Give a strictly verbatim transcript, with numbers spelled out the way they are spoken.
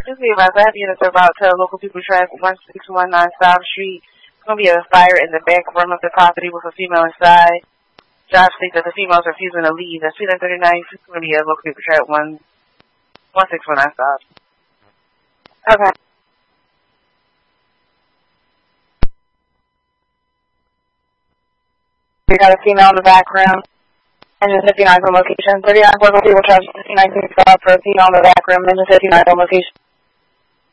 Just be advised, I have units about to local people track one six one nine South Street. It's going to be a fire in the back room of the property with a female inside. Josh states that the female is refusing to leave. That's Street thirty-nine. It's going to be a local people track one six one nine South. Okay. We got a female in the background. Engine fifty-nine from location. thirty-nine local people track fifty-nine South for a female in the back room. Engine fifty-nine from location.